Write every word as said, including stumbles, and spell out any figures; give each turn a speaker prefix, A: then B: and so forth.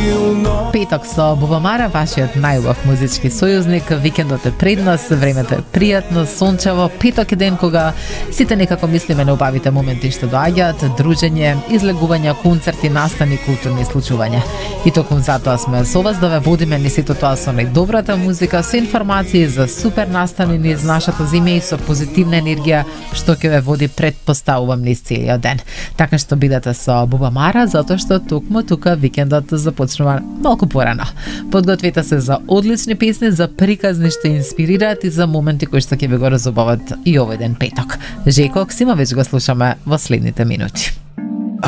A: Петок со Буба Мара, вашиот најубав музички сојузник. Викендот е пред нас, времето е пријатно, сончево. Петок е ден кога сите некако мислиме на убавите моменти што доаѓаат, дружење, излегувања, концерти, настани, културни случувања. И токму затоа сме со вас да ве водиме низ сето тоа со најдобрата музика, со информации за супер настани низ нашата земја и со позитивна енергија што ќе ве води, предпоставувам, низ целиот ден. Така што бидете со Буба Мара, затоа што токму тука викендот започнува малку порано. Подгответе се за одлични песни, за приказни што инспирираат и за моменти кои што ќе ви го разубават и овој ден петок. Жеко Оксимович го слушаме во следните минути.